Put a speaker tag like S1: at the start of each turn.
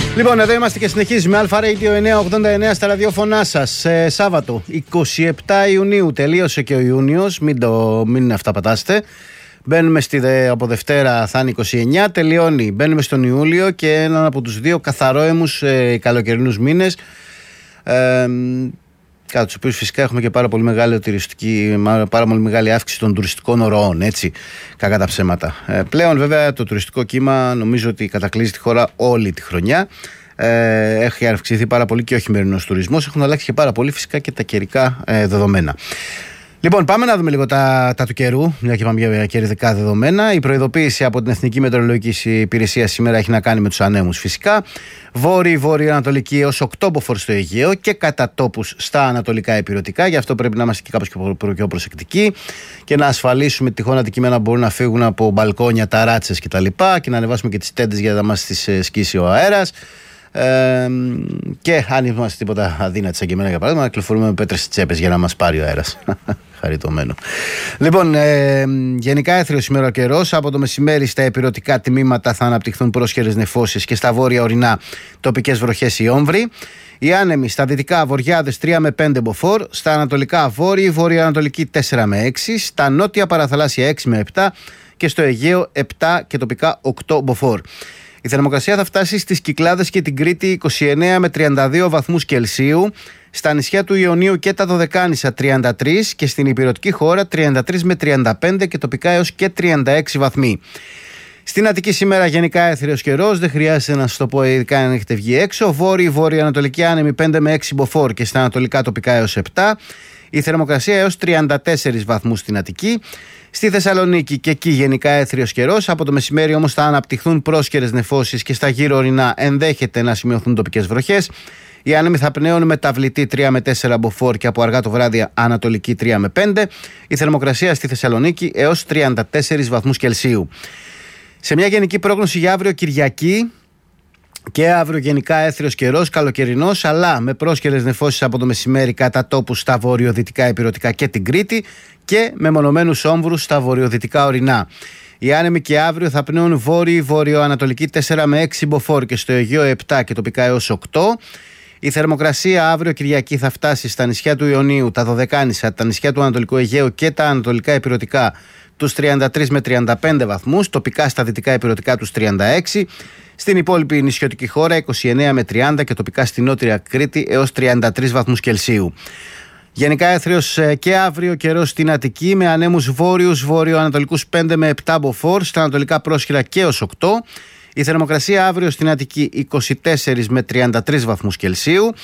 S1: Λοιπόν, εδώ είμαστε και συνεχίζουμε. Αλφα Radio 989 στα ραδιόφωνά σας. Σάββατο 27 Ιουνίου. Τελείωσε και ο Ιούνιος. Μην αυταπατάστε. Μπαίνουμε από Δευτέρα, θα είναι 29. Τελειώνει. Μπαίνουμε στον Ιούλιο και έναν από τους δύο καθαρόαιμους καλοκαιρινούς μήνες. Κατά τους οποίους φυσικά έχουμε και πάρα πολύ μεγάλη αύξηση των τουριστικών ροών, έτσι, κακά τα ψέματα. Πλέον βέβαια το τουριστικό κύμα νομίζω ότι κατακλείζει τη χώρα όλη τη χρονιά. Έχει αυξηθεί πάρα πολύ και ο χειμερινός τουρισμός. Έχουν αλλάξει και πάρα πολύ φυσικά και τα καιρικά δεδομένα. Λοιπόν, πάμε να δούμε λίγο τα του καιρού, μια και πάμε για καιρικά δεδομένα. Η προειδοποίηση από την Εθνική Μετεωρολογική Υπηρεσία σήμερα έχει να κάνει με τους ανέμους φυσικά. Βόρειο-βορειοανατολική έως 8 μποφόρ στο Αιγαίο και κατά τόπους στα ανατολικά ηπειρωτικά. Γι' αυτό πρέπει να είμαστε και κάπως πιο προσεκτικοί και να ασφαλίσουμε τυχόν αντικείμενα που μπορούν να φύγουν από μπαλκόνια, ταράτσες κτλ. Και να ανεβάσουμε και τις τέντες για να μας τις σκίσει ο αέρας. Και αν είμαστε τίποτα αδύνατοι σαν και εμένα για παράδειγμα, να κυκλοφορούμε με πέτρες στις τσέπες για να μας πάρει ο αέρας. Χαριτωμένο. Λοιπόν, γενικά έθριος σήμερα ο καιρός. Από το μεσημέρι στα ηπειρωτικά τμήματα θα αναπτυχθούν πρόσχερες νεφώσεις και στα βόρεια ορεινά τοπικές βροχές ή όμβροι. Οι άνεμοι στα δυτικά βορειάδες 3 με 5 μποφόρ, στα ανατολικά βόρειοι, βορειοανατολική 4 με 6, στα νότια παραθαλάσσια 6 με 7 και στο Αιγαίο 7 και τοπικά 8 μποφόρ. Η θερμοκρασία θα φτάσει στις Κυκλάδες και την Κρήτη 29 με 32 βαθμούς Κελσίου, στα νησιά του Ιωνίου και τα Δωδεκάνησα 33 και στην υπηρετική χώρα 33 με 35 και τοπικά έως και 36 βαθμοί. Στην Αττική σήμερα γενικά έθριος καιρός, δεν χρειάζεται να σας το πω ειδικά αν έχετε βγει έξω. Βόρειο-ανατολική άνεμη 5 με 6 μποφόρ και στα ανατολικά τοπικά έως 7. Η θερμοκρασία έως 34 βαθμούς στην Αττική. Στη Θεσσαλονίκη και εκεί γενικά έθριος καιρός. Από το μεσημέρι όμως θα αναπτυχθούν πρόσχερες νεφώσεις και στα γύρω ορεινά ενδέχεται να σημειωθούν τοπικές βροχές. Οι άνεμοι θα πνέουν μεταβλητή 3 με 4 μποφόρ και από αργά το βράδυ ανατολική 3 με 5. Η θερμοκρασία στη Θεσσαλονίκη έως 34 βαθμούς Κελσίου. Σε μια γενική πρόγνωση για αύριο Κυριακή, και αύριο γενικά έθριος καιρός, καλοκαιρινός, αλλά με πρόσχερες νεφώσεις από το μεσημέρι κατά τόπους στα βορειοδυτικά ηπειρωτικά και την Κρήτη και με μονομένους όμβρους στα βορειοδυτικά ορεινά. Οι άνεμοι και αύριο θα πνέουν βόρειο-ανατολική 4 με 6 μποφόρ και στο Αιγαίο 7 και τοπικά έως 8. Η θερμοκρασία αύριο Κυριακή θα φτάσει στα νησιά του Ιωνίου, τα Δωδεκάνησα, τα νησιά του Ανατολικού Αιγαίου και τα ανατολικά ηπειρωτικά τους 33 με 35 βαθμούς, τοπικά στα δυτικά ηπειρωτικά τους 36, στην υπόλοιπη νησιωτική χώρα 29 με 30 και τοπικά στην νότια Κρήτη έως 33 βαθμούς Κελσίου. Γενικά έθριος και αύριο καιρός στην Αττική με ανέμους βόρειους βορειοανατολικούς 5 με 7 μποφόρ, στα ανατολικά πρόσχερα και έως 8. Η θερμοκρασία αύριο στην Αττική 24 με 33 βαθμούς Κελσίου.